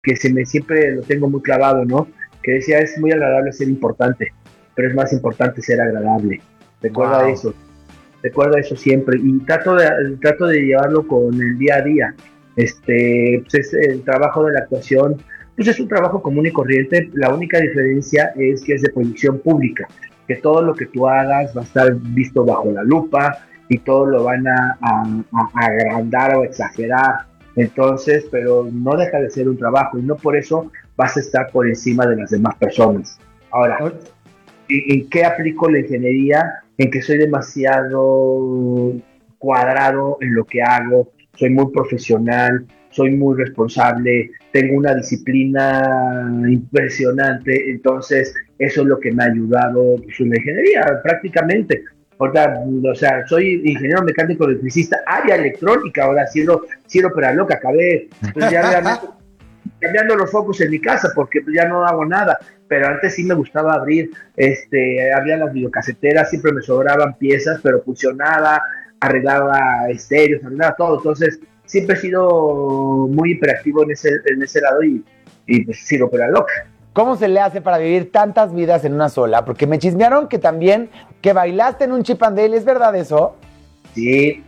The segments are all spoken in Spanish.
que siempre lo tengo muy clavado, ¿no? Que decía, es muy agradable ser importante, pero es más importante ser agradable. Recuerda Wow. eso, recuerda eso siempre y trato de llevarlo con el día a día. Pues es el trabajo de la actuación, pues es un trabajo común y corriente. La única diferencia es que es de proyección pública, que todo lo que tú hagas va a estar visto bajo la lupa y todo lo van a agrandar o exagerar. Entonces, pero no deja de ser un trabajo y no por eso vas a estar por encima de las demás personas. Ahora, O- ¿en qué aplico la ingeniería? En que soy demasiado cuadrado en lo que hago, soy muy profesional, soy muy responsable, tengo una disciplina impresionante, entonces eso es lo que me ha ayudado pues, en la ingeniería prácticamente. O sea, soy ingeniero mecánico electricista, área electrónica, ahora siendo para loca, acabé pues, ya realmente cambiando los focos en mi casa porque pues, ya no hago nada, pero antes sí me gustaba abría las videocaseteras, siempre me sobraban piezas, pero funcionaba, arreglaba estéreos, arreglaba todo, entonces siempre he sido muy hiperactivo en ese lado y pues sí, pero loca. ¿Cómo se le hace para vivir tantas vidas en una sola? Porque me chismearon que también que bailaste en un Chip and Dale, ¿es verdad eso? Sí,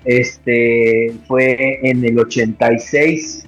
fue en el 86.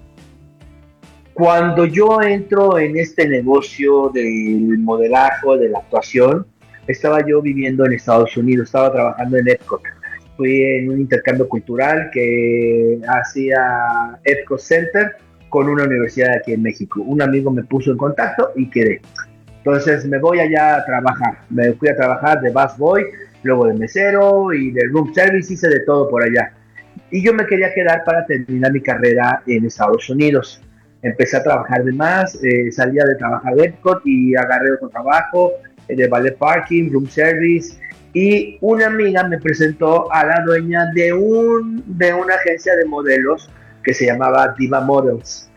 Cuando yo entro en este negocio del modelaje, de la actuación, estaba yo viviendo en Estados Unidos, estaba trabajando en Epcot. Fui en un intercambio cultural que hacía Epcot Center con una universidad aquí en México. Un amigo me puso en contacto y quedé. Entonces me voy allá a trabajar. Me fui a trabajar de busboy, luego de mesero y de room service, hice de todo por allá. Y yo me quería quedar para terminar mi carrera en Estados Unidos. Empecé a trabajar de más, salía de trabajar de Epcot y agarré otro trabajo de ballet parking, room service. Y una amiga me presentó a la dueña de una agencia de modelos que se llamaba Diva Models.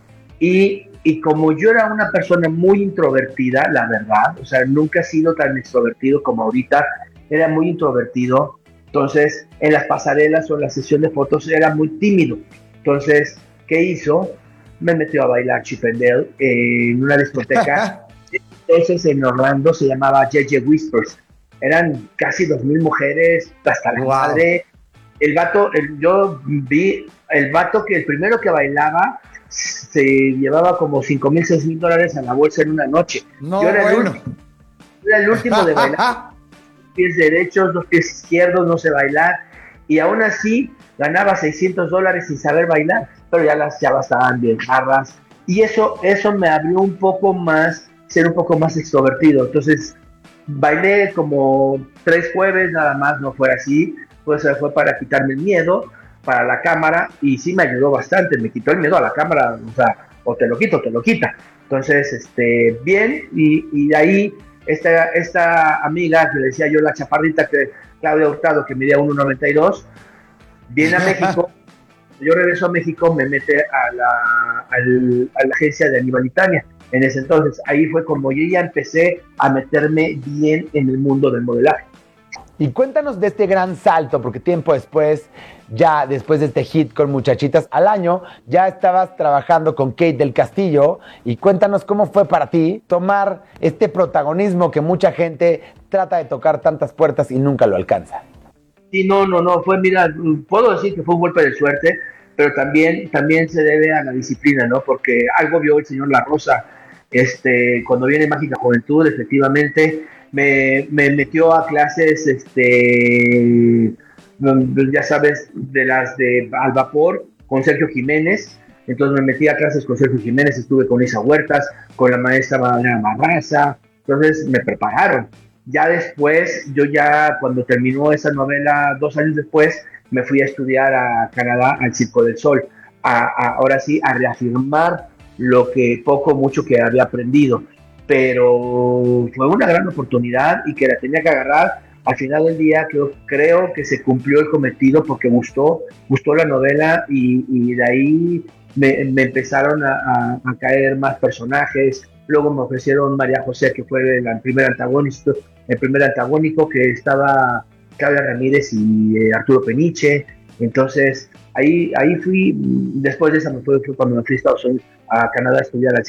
Y como yo era una persona muy introvertida, la verdad, o sea, nunca he sido tan extrovertido como ahorita, era muy introvertido, entonces en las pasarelas o en la sesión de fotos era muy tímido. Entonces, ¿qué hizo? Me metió a bailar Chip and Dale en una discoteca, entonces en Orlando se llamaba JJ Whispers. Eran casi 2000 mujeres, hasta la Wow. madre. Yo vi el vato que el primero que bailaba se llevaba como 5,000, $6,000 a la bolsa en una noche. Yo No, bueno. era el último de bailar, pies derechos, dos pies izquierdos, no sé bailar, y aún así ganaba $600 sin saber bailar, pero ya las chavas estaban bien jarras, y eso me abrió un poco más, ser un poco más extrovertido. Entonces, bailé como 3 jueves nada más, no fue así, pues fue para quitarme el miedo, para la cámara, y sí me ayudó bastante, me quitó el miedo a la cámara, o sea, o te lo quito, te lo quita. Entonces, bien, y de ahí esta amiga que le decía yo, la chaparrita, que Claudia Hurtado, que medía 1,92, viene a México. Yo regreso a México, me mete a la agencia de Aníbal y Tania. En ese entonces, ahí fue como yo ya empecé a meterme bien en el mundo del modelaje. Y cuéntanos de este gran salto, porque tiempo después, ya después de este hit con Muchachitas al Año, ya estabas trabajando con Kate del Castillo. Y cuéntanos cómo fue para ti tomar este protagonismo que mucha gente trata de tocar tantas puertas y nunca lo alcanza. Sí, no, mira, puedo decir que fue un golpe de suerte, pero también se debe a la disciplina, ¿no? Porque algo vio el señor La Rosa, cuando viene Mágica Juventud, efectivamente, me metió a clases, ya sabes, de las de al vapor, con Sergio Jiménez. Entonces me metí a clases con Sergio Jiménez, estuve con Isa Huertas, con la maestra Magdalena Marraza, entonces me prepararon. Ya después, cuando terminó esa novela, 2 años después, me fui a estudiar a Canadá, al Circo del Sol, ahora sí, a reafirmar lo que poco mucho que había aprendido, pero fue una gran oportunidad y que la tenía que agarrar. Al final del día creo que se cumplió el cometido porque gustó la novela y de ahí me empezaron a caer más personajes. Luego me ofrecieron María José, que fue el primer antagónico, que estaba Claudia Ramírez y Arturo Peniche. Entonces ahí fui, después de esa fue cuando me fui a Estados Unidos, a Canadá a estudiar al